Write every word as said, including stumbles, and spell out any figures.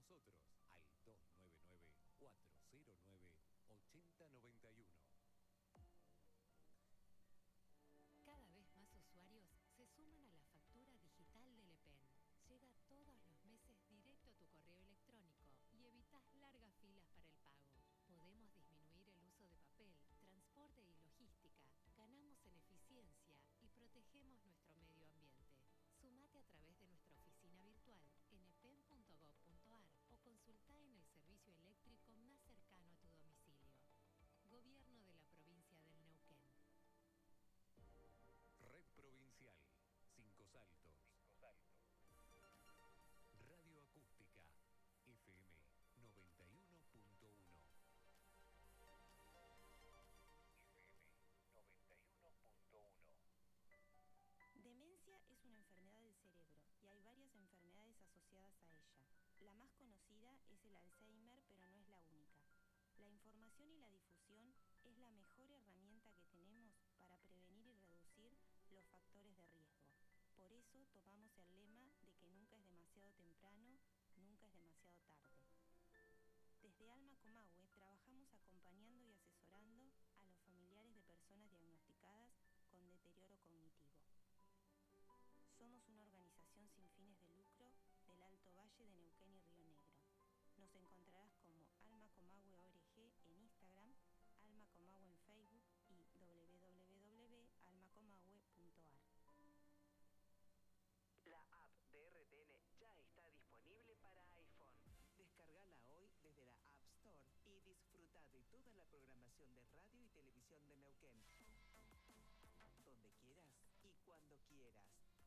nosotros al dos nueve nueve, cuatro cero nueve, ocho cero nueve uno. Cada vez más usuarios se suman a la factura digital del E P E N. Llega todos los meses directo a tu correo electrónico y evitas largas filas para el pago. Podemos disminuir el uso de papel, transporte y logística, ganamos en eficiencia y protegemos nuestro medio ambiente. Sumate a través de nuestra oficina virtual en e p e n punto gob punto a r o consulta en el servicio eléctrico más cercano a tu domicilio. Gobierno de la provincia del Neuquén. Red Provincial, Cinco Saltos. Cinco Saltos. Radio Acústica, F M noventa y uno punto uno. F M noventa y uno punto uno. Demencia es una enfermedad del cerebro y hay varias enfermedades asociadas a ella. La más conocida es el Alzheimer, pero no es la única. La información y la difusión es la mejor herramienta que tenemos para prevenir y reducir los factores de riesgo. Por eso tomamos el lema de que nunca es demasiado temprano, nunca es demasiado tarde. Desde Alma Comahue trabajamos acompañando y asesorando a los familiares de personas diagnosticadas con deterioro cognitivo. Somos una organización sin fines de lucro del Alto Valle de Neuquén y Río Negro. Nos encontrarás como Alma Comahue punto org en Instagram, Alma Comahue en Facebook y w w w punto alma comahue punto a r. La app de R T N ya está disponible para iPhone. Descárgala hoy desde la App Store y disfruta de toda la programación de radio y televisión de Neuquén. Donde quieras y cuando quieras.